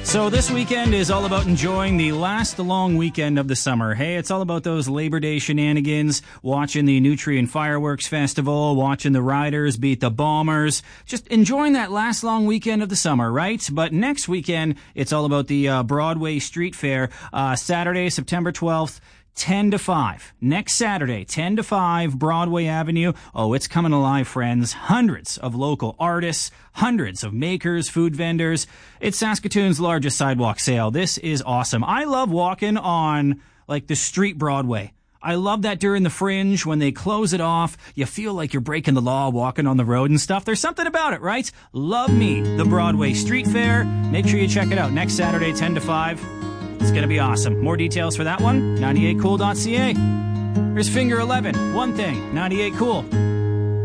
So this weekend is all about enjoying the last long weekend of the summer. Hey, it's all about those Labor Day shenanigans, watching the Nutrien Fireworks Festival, watching the Riders beat the Bombers, just enjoying that last long weekend of the summer, right? But next weekend, it's all about the Broadway Street Fair, Saturday, September 12th. 10 to 5. Next Saturday, 10 to 5, Broadway Avenue. Oh, it's coming alive, friends. Hundreds of local artists, hundreds of makers, food vendors. It's Saskatoon's largest sidewalk sale. This is awesome. I love walking on, like, the street Broadway. I love that during the Fringe, when they close it off, you feel like you're breaking the law walking on the road and stuff. There's something about it, right? Love me, the Broadway Street Fair. Make sure you check it out. Next Saturday, 10 to 5. It's going to be awesome. More details for that one, 98cool.ca. Here's Finger 11. One thing, 98 Cool.